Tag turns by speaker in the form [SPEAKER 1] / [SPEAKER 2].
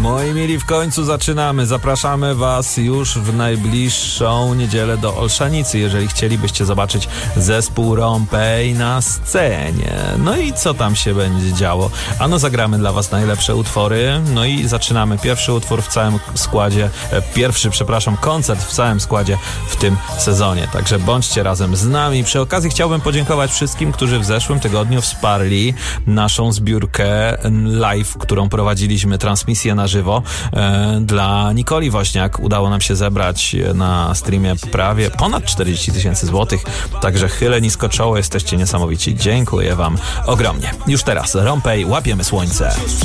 [SPEAKER 1] Moi mili, w końcu zaczynamy. Zapraszamy Was już w najbliższą niedzielę do Olszanicy, jeżeli chcielibyście zobaczyć zespół Rompej na scenie. No i co tam się będzie działo? Ano zagramy dla Was najlepsze utwory. No i zaczynamy pierwszy utwór w całym składzie, koncert w całym składzie w tym sezonie. Także bądźcie razem z nami. Przy okazji chciałbym podziękować wszystkim, którzy w zeszłym tygodniu wsparli naszą zbiórkę live, którą prowadziliśmy, transmisję na żywo dla Nikoli Woźniak. Udało nam się zebrać na streamie prawie ponad 40 000 złotych. Także chylę nisko czoło, jesteście niesamowici. Dziękuję Wam ogromnie. Już teraz Rompej, łapiemy słońce.